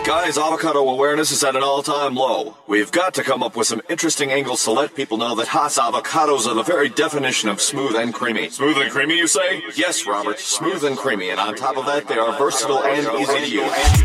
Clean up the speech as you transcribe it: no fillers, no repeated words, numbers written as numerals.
Guys, avocado awareness is at an all-time low. We've got to come up with some interesting angles to let people know that Haas avocados are the very definition of smooth and creamy. Smooth and creamy, you say? Yes, Robert, smooth and creamy, and on top of that, they are versatile and easy to use.